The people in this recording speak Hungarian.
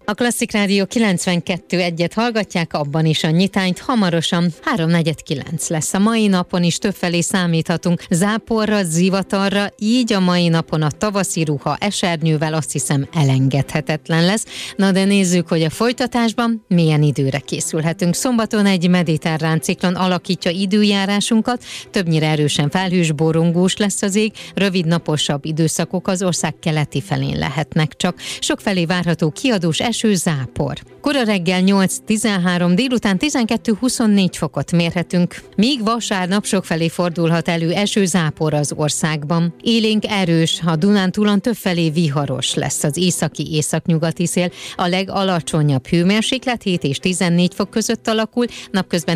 A Klasszik Rádió 92.1-et hallgatják, abban is a nyitányt. Hamarosan 3:49 lesz. A mai napon is többfelé számíthatunk záporra, zivatarra, így a mai napon a tavaszi ruha esernyővel azt hiszem elengedhetetlen lesz. Na de nézzük, hogy a folytatásban milyen időre készülhetünk. Szombaton egy mediterrán ciklon alakítja időjárásunkat, többnyire erősen felhős, borongós lesz az ég, rövid naposabb időszakok az ország keleti felén lehetnek csak. Sokfelé várható kiadós eső, zápor. Kora reggel 8-13, délután 12-24 fokot mérhetünk, míg vasárnap sokfelé fordulhat elő eső, zápor az országban. Élénk erős, a Dunántúlon többfelé viharos lesz az északi-északnyugati szél, a legalacsonyabb hőmérséklet 7 és 14 fok között alakul, napközben